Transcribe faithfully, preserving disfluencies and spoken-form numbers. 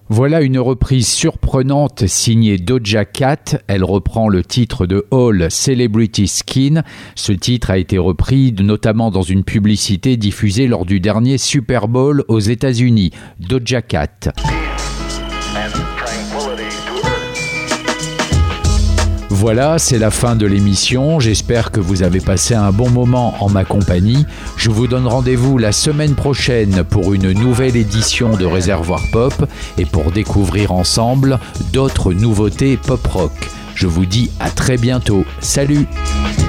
Voilà une reprise surprenante signée Doja Cat. Elle reprend le titre de All Celebrity Skin. Ce titre a été repris notamment dans une publicité diffusée lors du dernier Super Bowl aux États-Unis. Doja Cat. Voilà, c'est la fin de l'émission. J'espère que vous avez passé un bon moment en ma compagnie. Je vous donne rendez-vous la semaine prochaine pour une nouvelle édition de Réservoir Pop et pour découvrir ensemble d'autres nouveautés pop-rock. Je vous dis à très bientôt. Salut!